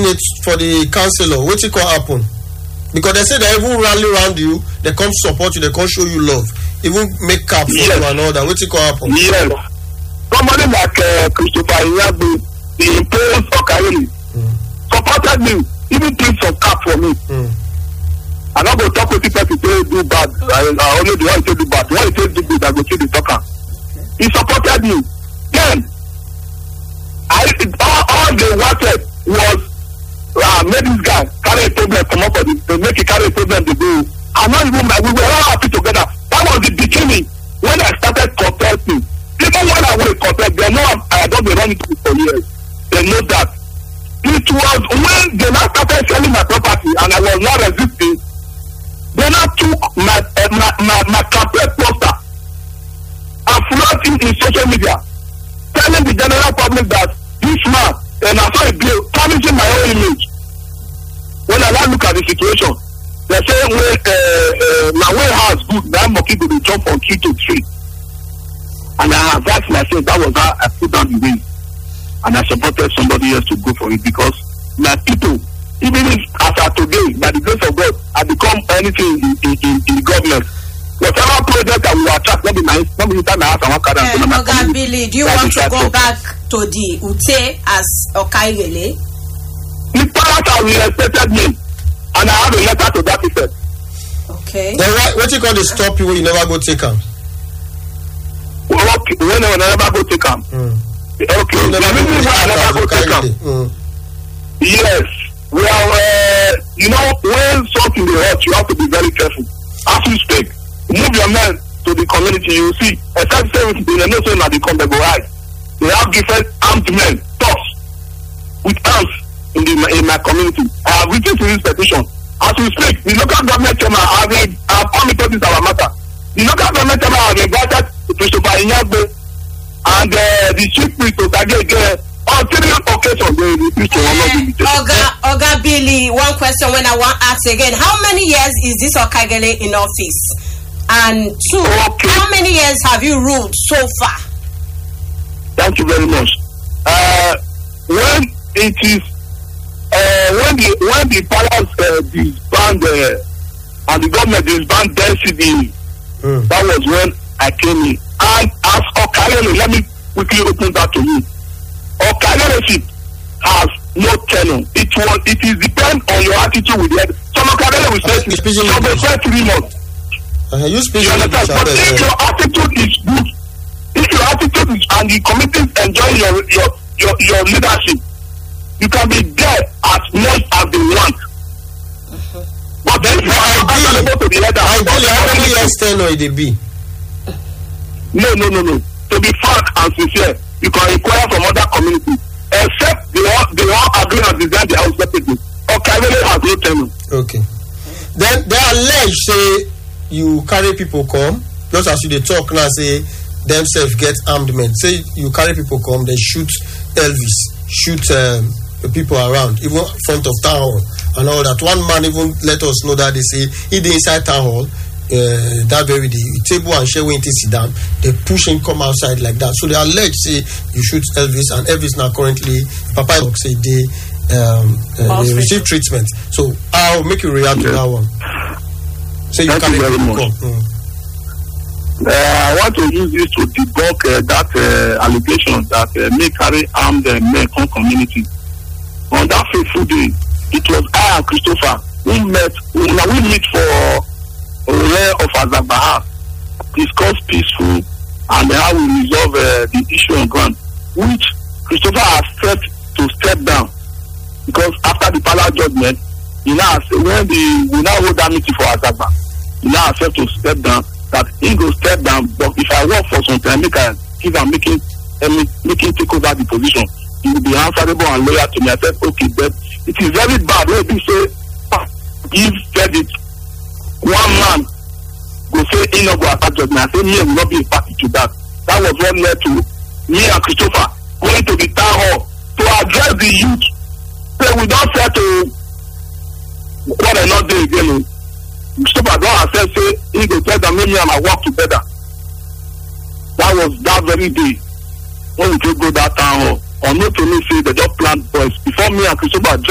candidate for the councillor, what it can happen? Because they say they even rally around you, they come support you, they come show you love, even make cap for you and all that. What it can happen? Yes. Somebody like Christopher Iyabu, the imposed Okayele, supported me, even print some cap for me. I'm not going to talk with people to say do bad. I only the one to do bad. The one to say do good, I go to the talker. He supported me. Then, all they wanted was make this guy carry a problem come up for to make it carry a problem to do. I'm not even we were all happy together. That was the beginning when I started contesting. Even when I was contesting, they know I don't be running for years. They know that. It was when they now started selling my property and I was not resisting. They now took my campaign poster and floating in social media, telling the general public that this man and I saw a bill tarnishing my own image. When I now look at the situation, they say my way house good, that monkey go to jump from tree to tree. And I advised myself that was how I put down the win. And I supported somebody else to go for it because my people, even if as of today, by the grace of God, I become anything in government. Whatever project I will attract, not be nice, not be inside my house and work around. Billy, do you want to go back to the Ute as Okayele? The parents have respected me, and I have a letter to that effect. Okay. Then what you call the stop you when you never go take them? Okay, when I never go take them. Okay, the reason why I never go take them. Yes. Well, you know, when something is hot, you have to be very careful. As you speak, move your man to the community, you see, except saying they know saying that they come, they go right. They have different armed men, thugs, with arms in my community. I have written to this petition. As we speak, the local government chairman have committed this our matter. The local government chairman has invited Christopher Iyabu and the chief priest to Tage on 3 occasions they refused to honor. Oga Billy, one question when I want to ask again. How many years is this Okayele in office? And 2, how many years have you ruled so far? Thank you very much. When it is when the palace disbanded and the government disbanded density, that was when I came in. And as Okayele, let me quickly open that to you. Okayele has no tenure. It is depend on your attitude with it. Some Okayele will say some will say 3 months. You understand? But if your attitude is good, if your attitude is and the committee enjoy your leadership, you can be there as much as they want. But then you are available to the leader. How many years tenure it be? No. To be frank and sincere, you can inquire from other communities. Except they all agree and design their own separately. Okayele has no tenure. Okay. Then they allege say you carry people come, just as you dey talk now, say themselves get armed men. Say you carry people come, they shoot Elvis, shoot the people around, even front of town hall and all that. One man even let us know that they say he dey inside town hall. That very day, table and share when sit down, they push him come outside like that. So they allege say you shoot Elvis, and Elvis now currently Papa say they receive treatment. So I'll make you react to that one. So you can't very much. I want to use this to debunk that allegation that may carry armed men come community. On that fateful day, it was I and Christopher we meet for Rare of Azagbaha, discuss peaceful and how we resolve the issue on ground, which Christopher has set to step down because after the palace judgment, he now when we now hold that meeting for Azagba, he now accept to step down. That he go step down, but if I work for some time, make I give and making take over the position, he will be answerable and loyal to me. I said, okay, but it is very bad when you say give credit. One man go say he no go attack judgment. I say me will not be a party to that. That was what led to me and Christopher going to the town hall to address the youth. So we don't say to what I not do again. Christopher don't accept say he go tell them me and I work together. That was that very day when we could go that town hall. Or not to me say they just plant boys before me and Christopher